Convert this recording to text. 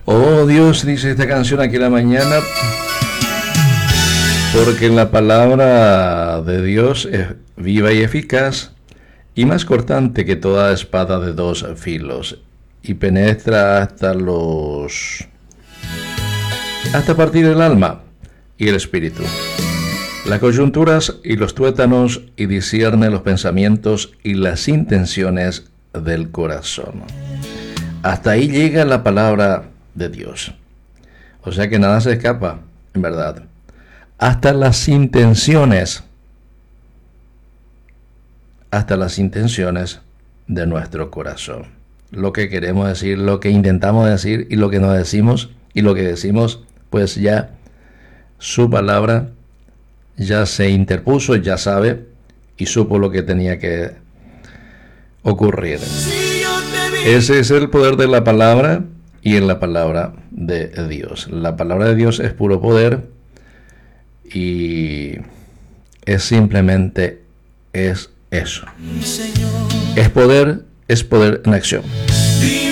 Oh Dios, dice esta canción aquí en la mañana, porque la palabra de Dios es viva y eficaz y más cortante que toda espada de dos filos, y penetra hasta partir el alma y el espíritu, las coyunturas y los tuétanos, y discierne los pensamientos y las intenciones del corazón. Hasta ahí llega la palabra de Dios. O sea que nada se escapa, en verdad. Hasta las intenciones de nuestro corazón. Lo que queremos decir, lo que intentamos decir y lo que no decimos, y lo que decimos, pues ya su palabra ya se interpuso, ya sabe y supo lo que tenía que ocurrir. Ese es el poder de la palabra y en la palabra de Dios. La palabra de Dios es puro poder y es simplemente eso. Es poder en acción.